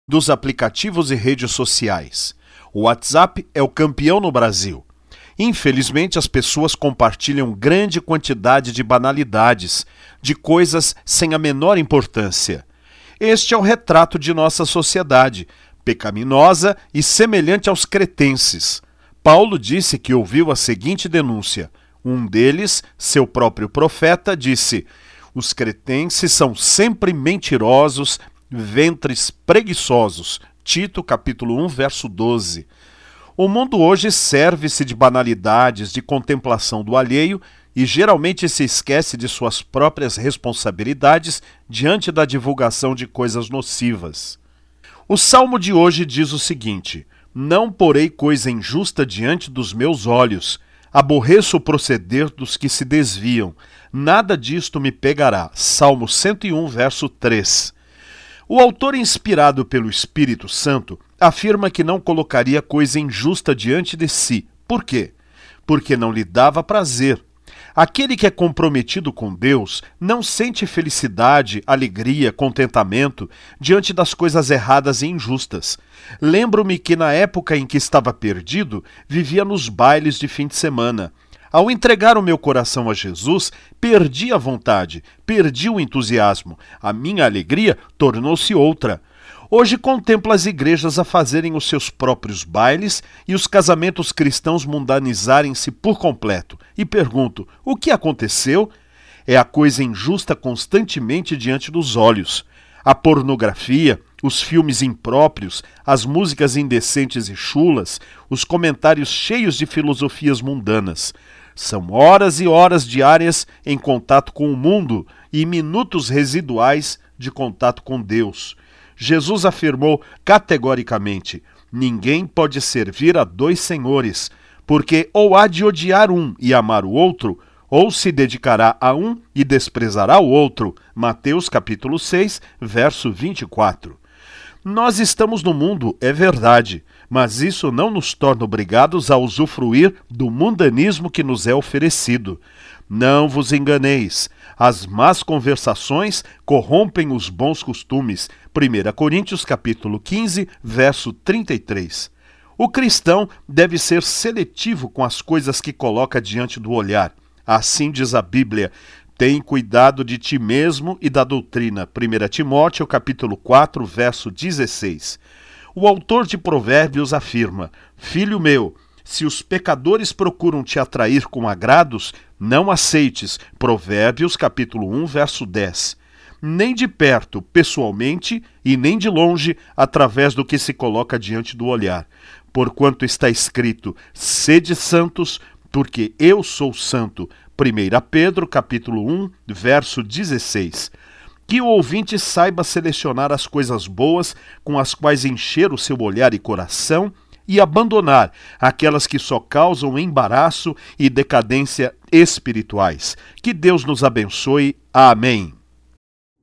dos aplicativos e redes sociais. O WhatsApp é o campeão no Brasil. Infelizmente, as pessoas compartilham grande quantidade de banalidades, de coisas sem a menor importância. Este é o retrato de nossa sociedade, pecaminosa e semelhante aos cretenses. Paulo disse que ouviu a seguinte denúncia. Um deles, seu próprio profeta, disse: os cretenses são sempre mentirosos, ventres preguiçosos. Tito, capítulo 1, verso 12. O mundo hoje serve-se de banalidades, de contemplação do alheio e geralmente se esquece de suas próprias responsabilidades diante da divulgação de coisas nocivas. O salmo de hoje diz o seguinte: não porei coisa injusta diante dos meus olhos, aborreço o proceder dos que se desviam, nada disto me pegará. Salmo 101, verso 3. O autor, inspirado pelo Espírito Santo, afirma que não colocaria coisa injusta diante de si. Por quê? Porque não lhe dava prazer. Aquele que é comprometido com Deus não sente felicidade, alegria, contentamento diante das coisas erradas e injustas. Lembro-me que na época em que estava perdido, vivia nos bailes de fim de semana. Ao entregar o meu coração a Jesus, perdi a vontade, perdi o entusiasmo. A minha alegria tornou-se outra. Hoje contemplo as igrejas a fazerem os seus próprios bailes e os casamentos cristãos mundanizarem-se por completo. E pergunto, o que aconteceu? É a coisa injusta constantemente diante dos olhos. A pornografia, os filmes impróprios, as músicas indecentes e chulas, os comentários cheios de filosofias mundanas. São horas e horas diárias em contato com o mundo e minutos residuais de contato com Deus. Jesus afirmou categoricamente: ninguém pode servir a dois senhores, porque ou há de odiar um e amar o outro, ou se dedicará a um e desprezará o outro. Mateus capítulo 6, verso 24. Nós estamos no mundo, é verdade, mas isso não nos torna obrigados a usufruir do mundanismo que nos é oferecido. Não vos enganeis, as más conversações corrompem os bons costumes. 1 Coríntios capítulo 15, verso 33. O cristão deve ser seletivo com as coisas que coloca diante do olhar. Assim diz a Bíblia: tem cuidado de ti mesmo e da doutrina. 1 Timóteo, capítulo 4, verso 16. O autor de Provérbios afirma: filho meu, se os pecadores procuram te atrair com agrados, não aceites. Provérbios, capítulo 1, verso 10. Nem de perto, pessoalmente, e nem de longe, através do que se coloca diante do olhar. Porquanto está escrito: sede santos, porque eu sou santo. 1 Pedro, capítulo 1, verso 16. Que o ouvinte saiba selecionar as coisas boas com as quais encher o seu olhar e coração e abandonar aquelas que só causam embaraço e decadência espirituais. Que Deus nos abençoe. Amém.